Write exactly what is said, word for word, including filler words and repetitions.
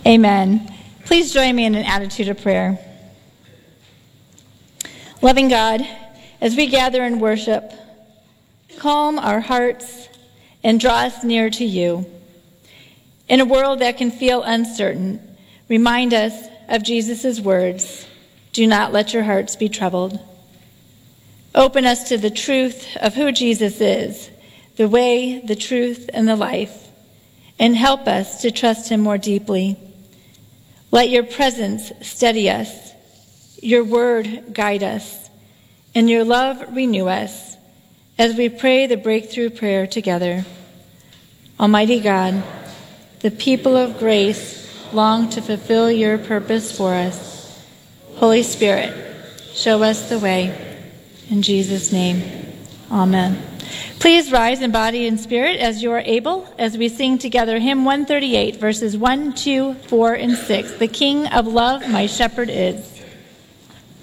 Amen. Please join me in an attitude of prayer. Loving God, as we gather and worship, calm our hearts and draw us near to you. In a world that can feel uncertain, remind us of Jesus' words, "Do not let your hearts be troubled." Open us to the truth of who Jesus is, the way, the truth, and the life, and help us to trust him more deeply. Let your presence steady us, your word guide us, and your love renew us as we pray the breakthrough prayer together. Almighty God, the people of grace long to fulfill your purpose for us. Holy Spirit, show us the way. In Jesus' name, amen. Please rise in body and spirit as you are able as we sing together hymn one thirty-eight, verses one, two, four, and six. The King of Love, my shepherd is.